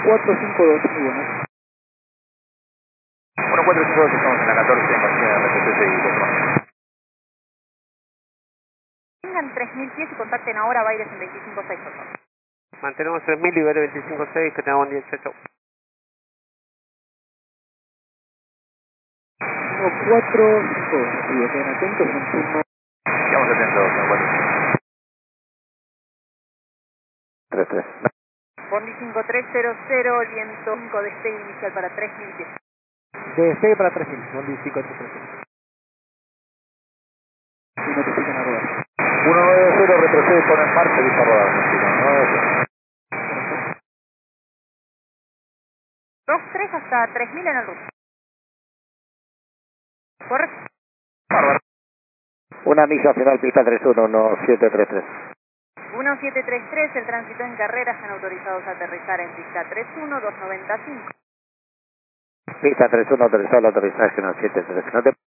1452, muy buenas. 1452, estamos en la 14 en Marcela, RTC y 4. Tengan 3000 pies y contacten ahora a Baires en 256, por favor. Mantenemos 3000 y Baires 256, que tengamos buen día, chao, chao. 1452, sí, estén atentos en turno. Quedamos atentos, 33. Bondi 5300, viento 5, despegue inicial para 3000 pies. Despegue para 3000, Bondi 5300. Y notifican a rodar. 190, retrocede, pone en marcha y está rodando. 190. 23 hasta 3000 en el ruso. Correcto. Bárbaro. Una milla final, pista 311733. 1733, el tránsito en carrera, están autorizados a aterrizar en pista 31295. Pista 31 autorizado, la autorización 73. No te